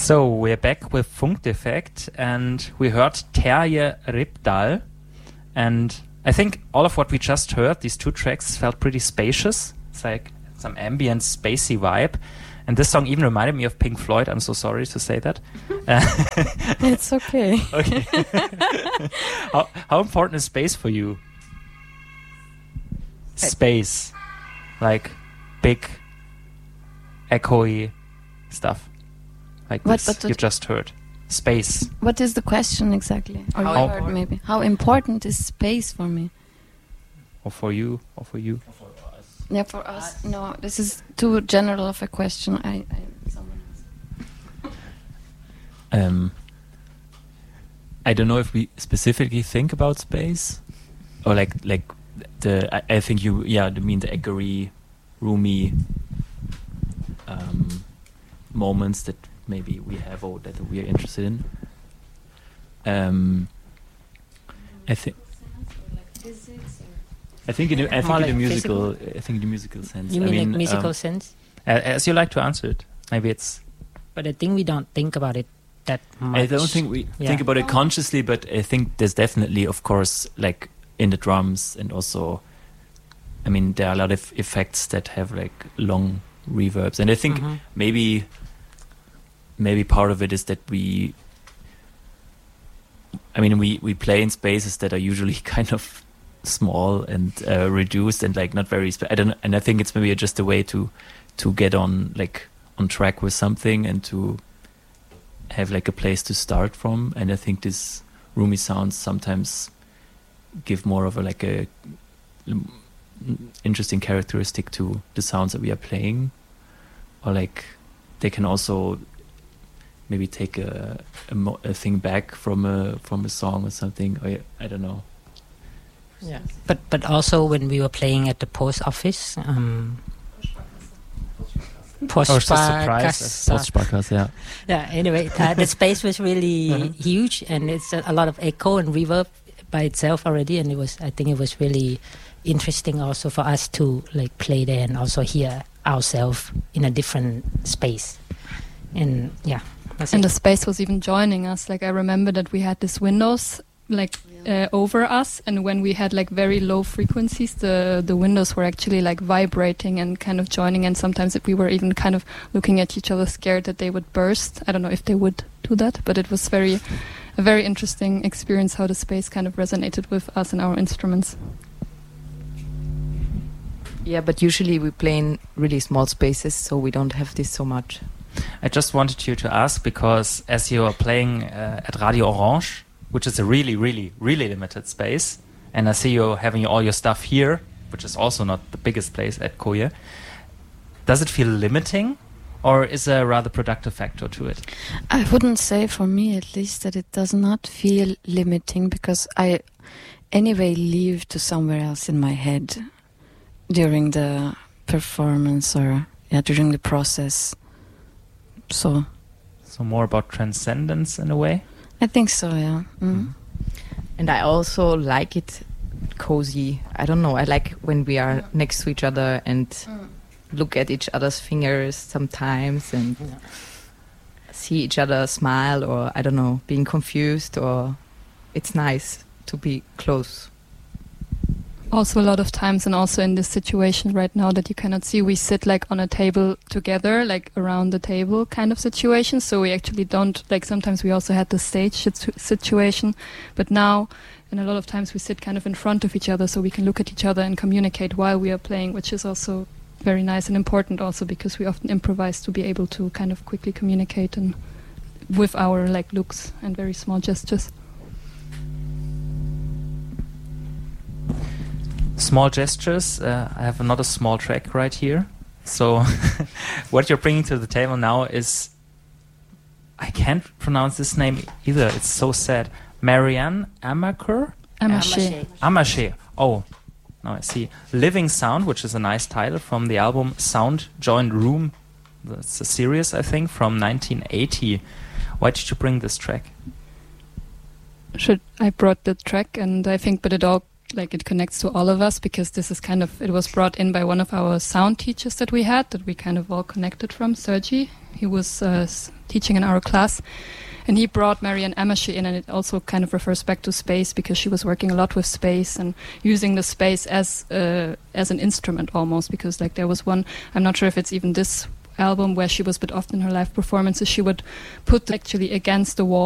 So we're back with Funkdefekt, and we heard Terje Rypdal, and I think all of what we just heard, these two tracks, felt pretty spacious. It's like some ambient, spacey vibe, and this song even reminded me of Pink Floyd. I'm so sorry to say that. It's okay. Okay. How important is space for you? Space, like big, echoey stuff. Like this you just heard. Space. What is the question exactly? Or you heard maybe. How important is space for me? Or for you? Or for you? Or for us. Yeah, for us. No, this is too general of a question. Someone else. I don't know if we specifically think about space, or like I think you mean the echoey, roomy moments that maybe we have or that we are interested in. I think in the musical sense. You mean like musical sense? As you like to answer it. Maybe it's. But I think we don't think about it that much. I don't think we think about it consciously, but I think there's definitely, of course, like in the drums, and also, I mean, there are a lot of effects that have like long reverbs, and I think maybe part of it is that we play in spaces that are usually kind of small and reduced and like not very and I think it's maybe just a way to get on track with something and to have like a place to start from. And I think these roomy sounds sometimes give more of a interesting characteristic to the sounds that we are playing, or like they can also maybe take a thing back from a song or something. Or I don't know. Yeah, but also when we were playing at the post office, Postsparkasse, yeah. Yeah. Anyway, the space was really huge, and it's a lot of echo and reverb by itself already, and I think it was really interesting also for us to like play there and also hear ourselves in a different space. And yeah, and the space was even joining us. Like I remember that we had these windows over us, and when we had like very low frequencies, the windows were actually like vibrating and kind of joining, and sometimes we were even kind of looking at each other scared that they would burst. I don't know if they would do that, but it was a very interesting experience how the space kind of resonated with us and our instruments. Yeah, but usually we play in really small spaces, so we don't have this so much. I just wanted you to ask, because as you are playing at Radio Orange, which is a really, really, really limited space, and I see you having all your stuff here, which is also not the biggest place at Koje, does it feel limiting, or is there a rather productive factor to it? I wouldn't say, for me at least, that it does not feel limiting, because I anyway leave to somewhere else in my head during the performance or during the process. So more about transcendence in a way? I think so, yeah. And I also like it cozy. I don't know, I like when we are next to each other and look at each other's fingers sometimes and see each other smile, or I don't know, being confused, or it's nice to be close. Also a lot of times, and also in this situation right now that you cannot see, we sit like on a table together, like around the table kind of situation, so we actually don't, like sometimes we also had the stage situation, but now, and a lot of times we sit kind of in front of each other so we can look at each other and communicate while we are playing, which is also very nice and important also, because we often improvise to be able to kind of quickly communicate and with our like looks and very small gestures. Small gestures. I have another small track right here. So what you're bringing to the table now is, I can't pronounce this name either. It's so sad. Marianne Amacher? Amacher. Oh, now I see. Living Sound, which is a nice title from the album Sound Joined Room. That's a series, I think, from 1980. Why did you bring this track? I brought the track, and I think, but it connects to all of us, because this is kind of, it was brought in by one of our sound teachers that we had, that we kind of all connected from, Sergi. He was teaching in our class. And he brought Marianne Amerschi in, and it also kind of refers back to space because she was working a lot with space and using the space as an instrument almost. Because like there was one, I'm not sure if it's even this album, where she was, but often in her live performances she would put actually against the wall